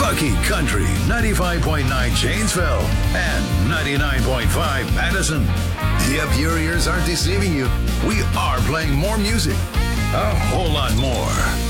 Lucky Country 95.9 Janesville and 99.5 Madison. Yep, your ears aren't deceiving you. We are playing more music. A whole lot more.